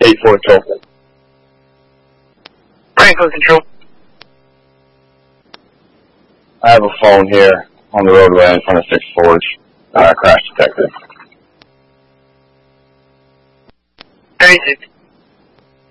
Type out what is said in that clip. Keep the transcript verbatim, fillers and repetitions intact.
eight four control. Franklin control. I have a phone here on the roadway in front of Sixth Forge. Uh, crash detected. thirty-six.